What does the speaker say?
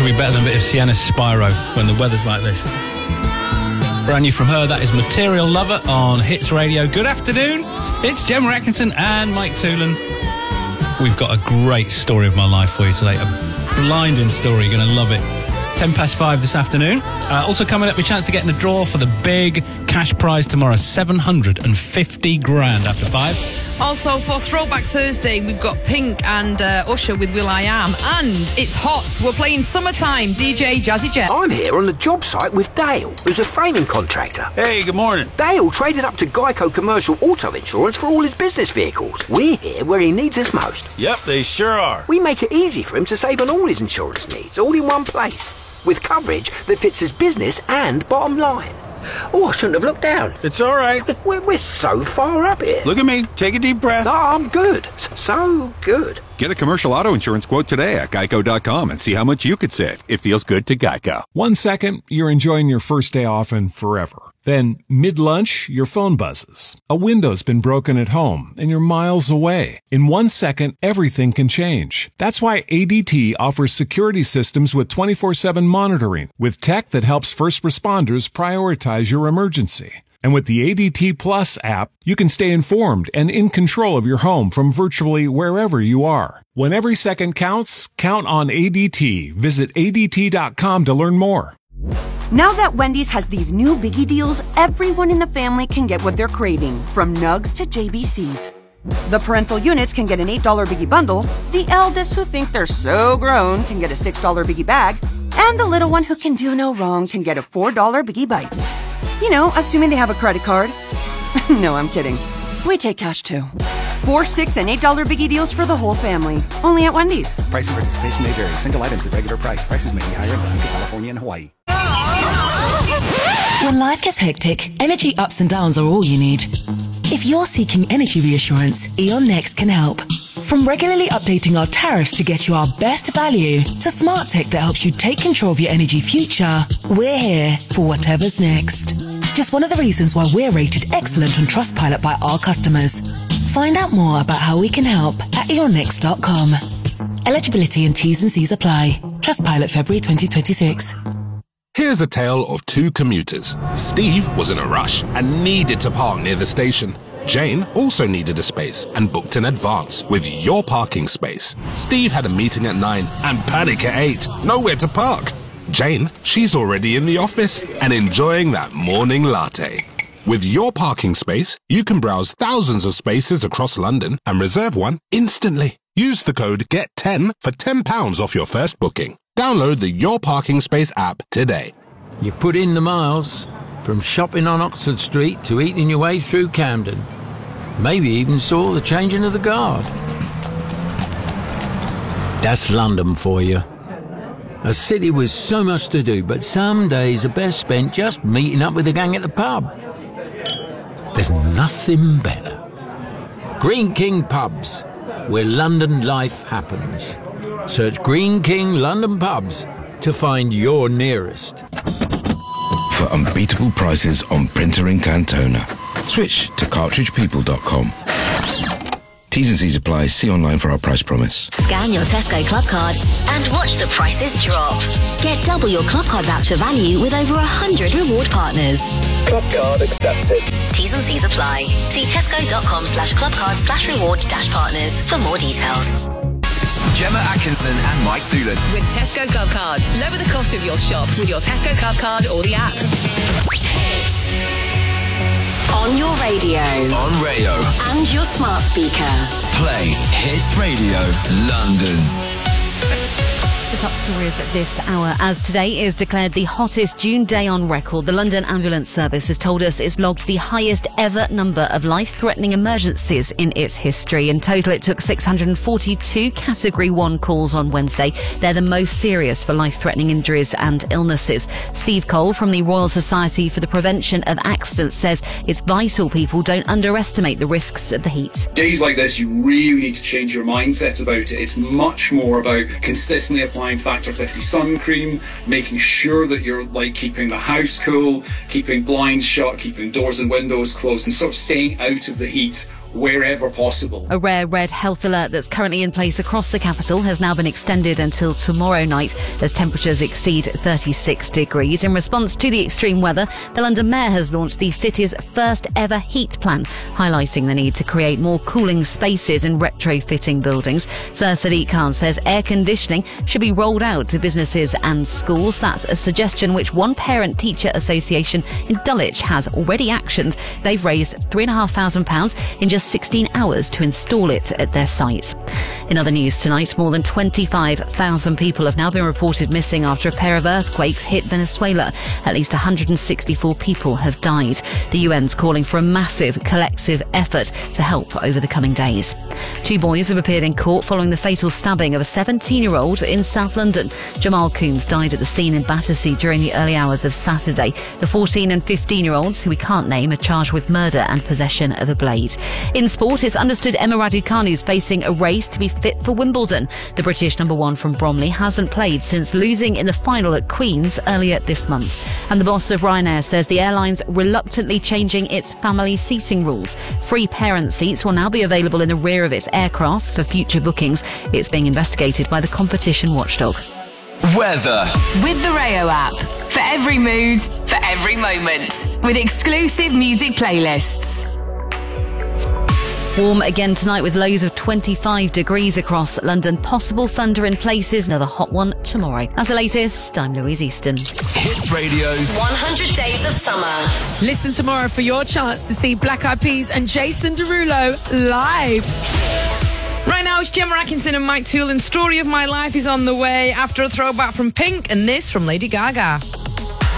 could be better than a bit of Sienna Spyro when the weather's like this. Brand new from her, that is Material Lover on Hits Radio. Good afternoon, it's Gemma Atkinson and Mike Toolan. We've got a great story of my life for you today, a blinding story, you're going to love it. 5:10 this afternoon. Also coming up, a chance to get in the draw for the big cash prize tomorrow, 750 grand after 5. Also, for Throwback Thursday, we've got Pink and Usher with Will I Am. And it's hot. We're playing Summertime, DJ Jazzy Jet. I'm here on the job site with Dale, who's a framing contractor. Hey, good morning. Dale traded up to Geico Commercial Auto Insurance for all his business vehicles. We're here where he needs us most. Yep, they sure are. We make it easy for him to save on all his insurance needs, all in one place, with coverage that fits his business and bottom line. Oh, I shouldn't have looked down. It's all right. We're so far up here. Look at me. Take a deep breath. No, I'm good. So good. Get a commercial auto insurance quote today at geico.com and see how much you could save. It feels good to Geico. 1 second, you're enjoying your first day off and forever. Then, mid-lunch, your phone buzzes. A window's been broken at home, and you're miles away. In 1 second, everything can change. That's why ADT offers security systems with 24/7 monitoring, with tech that helps first responders prioritize your emergency. And with the ADT Plus app, you can stay informed and in control of your home from virtually wherever you are. When every second counts, count on ADT. Visit ADT.com to learn more. Now that Wendy's has these new biggie deals, everyone in the family can get what they're craving, from nugs to JBCs. The parental units can get an $8 biggie bundle, the eldest who think they're so grown can get a $6 biggie bag, and the little one who can do no wrong can get a $4 biggie bites. You know, assuming they have a credit card. No, I'm kidding. We take cash too. 4, 6, and $8 biggie deals for the whole family. Only at Wendy's. Price and participation may vary. Single items at regular price. Prices may be higher in Alaska, California, and Hawaii. When life gets hectic, energy ups and downs are all you need. If you're seeking energy reassurance, E.ON Next can help. From regularly updating our tariffs to get you our best value, to smart tech that helps you take control of your energy future, we're here for whatever's next. Just one of the reasons why we're rated excellent on Trustpilot by our customers. Find out more about how we can help at eonnext.com. Eligibility and T's and C's apply. Trustpilot February 2026. Here's a tale of two commuters. Steve was in a rush and needed to park near the station. Jane also needed a space and booked in advance with Your Parking Space. Steve had a meeting at 9 and panic at 8. Nowhere to park. Jane, she's already in the office and enjoying that morning latte. With Your Parking Space, you can browse thousands of spaces across London and reserve one instantly. Use the code GET10 for £10 off your first booking. Download the Your Parking Space app today. You put in the miles, from shopping on Oxford Street to eating your way through Camden. Maybe even saw the changing of the guard. That's London for you. A city with so much to do, but some days are best spent just meeting up with the gang at the pub. There's nothing better. Green King Pubs, where London life happens. Search Green King London Pubs to find your nearest. For unbeatable prices on printer ink and toner, switch to cartridgepeople.com. T's and C's apply. See online for our price promise. Scan your Tesco Club card and watch the prices drop. Get double your Club card voucher value with over 100 reward partners. Club card accepted. T's and C's apply. See tesco.com/clubcard/reward-partners for more details. Gemma Atkinson and Mike Toolan. With Tesco Club Card. Lower the cost of your shop with your Tesco Club Card or the app. On your radio. On radio. And your smart speaker. Play Hits Radio London. The top stories at this hour, as today is declared the hottest June day on record. The London Ambulance Service has told us it's logged the highest ever number of life-threatening emergencies in its history. In total, it took 642 Category 1 calls on Wednesday. They're the most serious for life-threatening injuries and illnesses. Steve Cole from the Royal Society for the Prevention of Accidents says it's vital people don't underestimate the risks of the heat. Days like this, you really need to change your mindset about it. It's much more about consistently applying Factor 50 sun cream, making sure that you're keeping the house cool, keeping blinds shut, keeping doors and windows closed, and sort of staying out of the heat wherever possible. A rare red health alert that's currently in place across the capital has now been extended until tomorrow night as temperatures exceed 36 degrees. In response to the extreme weather, the London Mayor has launched the city's first ever heat plan, highlighting the need to create more cooling spaces in retrofitting buildings. Sir Sadiq Khan says air conditioning should be rolled out to businesses and schools. That's a suggestion which one parent-teacher association in Dulwich has already actioned. They've raised £3,500 in just 16 hours to install it at their site. In other news tonight, more than 25,000 people have now been reported missing after a pair of earthquakes hit Venezuela. At least 164 people have died. The UN's calling for a massive collective effort to help over the coming days. 2 boys have appeared in court following the fatal stabbing of a 17-year-old in South London. Jamal Coombs died at the scene in Battersea during the early hours of Saturday. The 14 and 15-year-olds, who we can't name, are charged with murder and possession of a blade. In sport, it's understood Emma Raducanu is facing a race to be fit for Wimbledon. The British number 1 from Bromley hasn't played since losing in the final at Queen's earlier this month. And the boss of Ryanair says the airline's reluctantly changing its family seating rules. Free parent seats will now be available in the rear of its aircraft for future bookings. It's being investigated by the competition watchdog. Weather. With the Rayo app. For every mood, for every moment. With exclusive music playlists. Warm again tonight with lows of 25 degrees across London. Possible thunder in places. Another hot one tomorrow. As the latest, I'm Louise Easton. Hits Radio's 100 Days of Summer. Listen tomorrow for your chance to see Black Eyed Peas and Jason Derulo live. Right now, it's Gemma Atkinson and Mike Toole, and Story of My Life is on the way after a throwback from Pink and this from Lady Gaga.